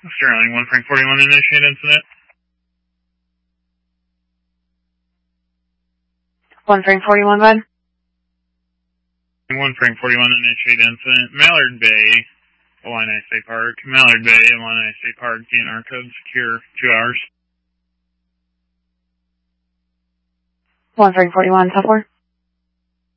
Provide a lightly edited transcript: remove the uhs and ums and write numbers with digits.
Sterling, 1 Frank 41, initiate incident. 1 Frank 41, bud. 1 Frank 41, initiate incident. Mallard Bay, Illini State Park. Mallard Bay, Illini State Park, DNR code secure, 2 hours. 1 Frank 41, tough 4.